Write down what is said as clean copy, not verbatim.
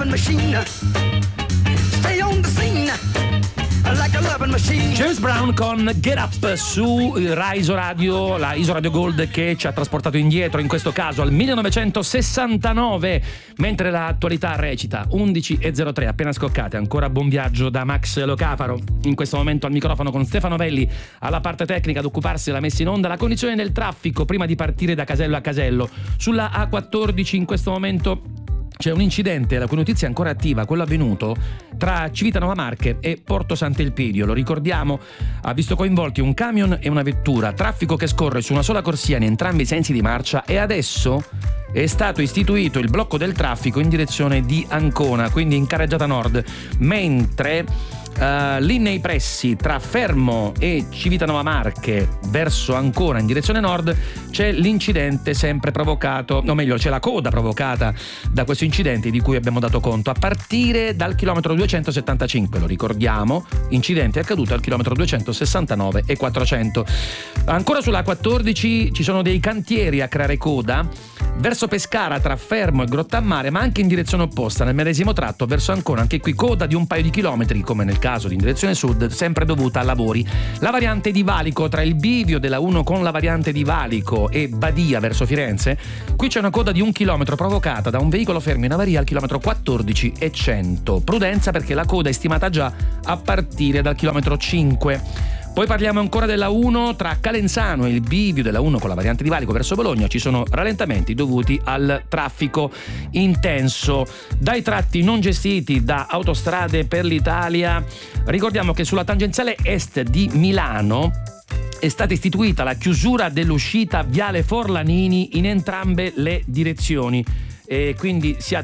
machine. Stay on the scene like a loving machine. James Brown con Get Up su Rise Radio, la Iso Radio Gold, che ci ha trasportato indietro, in questo caso al 1969, mentre l'attualità recita 11:03, appena scoccate. Ancora buon viaggio da Max Locafaro, in questo momento al microfono con Stefano Velli alla parte tecnica ad occuparsi della messa in onda. La condizione del traffico prima di partire da casello a casello. Sulla A14 in questo momento c'è un incidente, la cui notizia è ancora attiva, quello avvenuto tra Civitanova Marche e Porto Sant'Elpidio. Lo ricordiamo, ha visto coinvolti un camion e una vettura, traffico che scorre su una sola corsia in entrambi i sensi di marcia, e adesso è stato istituito il blocco del traffico in direzione di Ancona, quindi in carreggiata nord, mentre lì nei pressi tra Fermo e Civitanova Marche verso Ancona in direzione nord c'è l'incidente sempre provocato, o meglio c'è la coda provocata da questo incidente di cui abbiamo dato conto a partire dal chilometro 275, lo ricordiamo, incidente accaduto al chilometro 269 e 400. Ancora sulla 14 ci sono dei cantieri a creare coda verso Pescara tra Fermo e Grottammare, ma anche in direzione opposta nel medesimo tratto verso Ancona, anche qui coda di un paio di chilometri come nel caso di in direzione sud, sempre dovuta a lavori. La variante di Valico tra il bivio della 1 con la variante di Valico e Badia verso Firenze, qui c'è una coda di 1 chilometro provocata da un veicolo fermo in avaria al chilometro 14 e 100. Prudenza, perché la coda è stimata già a partire dal chilometro 5. Poi parliamo ancora della 1 tra Calenzano e il bivio della 1 con la variante di Valico verso Bologna. Ci sono rallentamenti dovuti al traffico intenso. Dai tratti non gestiti da Autostrade per l'Italia, ricordiamo che sulla tangenziale est di Milano è stata istituita la chiusura dell'uscita Viale Forlanini in entrambe le direzioni, e quindi sia